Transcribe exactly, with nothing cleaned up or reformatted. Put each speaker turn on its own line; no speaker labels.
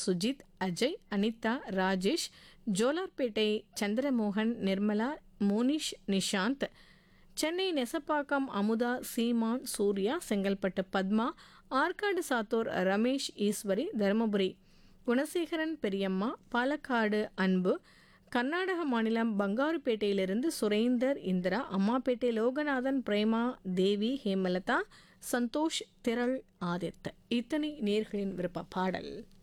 சுஜித், அஜய், அனிதா, ராஜேஷ், ஜோலார்பேட்டை சந்திரமோகன், நிர்மலா, மோனிஷ், நிஷாந்த், சென்னை நெசப்பாக்கம் அமுதா, சீமான், சூர்யா, செங்கல்பட்டு பத்மா, ஆற்காடு சாத்தூர் ரமேஷ், ஈஸ்வரி, தருமபுரி குணசேகரன், பெரியம்மா, பாலக்காடு அன்பு, கர்நாடக மாநிலம் பங்காருப்பேட்டையிலிருந்து சுரேந்தர், இந்திரா, அம்மாப்பேட்டை லோகநாதன், பிரேமா, தேவி, ஹேமலதா, சந்தோஷ், திரள், ஆதித். இத்தனை நேர்களின் விருப்ப பாடல்.